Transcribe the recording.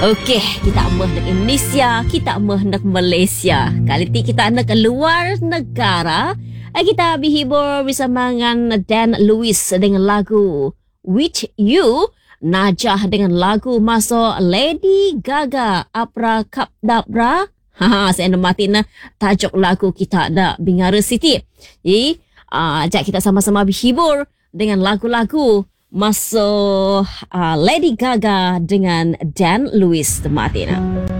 Okey, kita amah nak Indonesia, kita amah nak Malaysia. Kali ni kita nak keluar negara. Kita berhibur bersama dengan Dan Lewis dengan lagu With You. Najah dengan lagu masuk Lady Gaga Abracadabra. Saya nak mati tajuk lagu kita ada Bingara City. Ajak kita sama-sama berhibur dengan lagu-lagu masuk Lady Gaga dengan Dan Lewis Martin.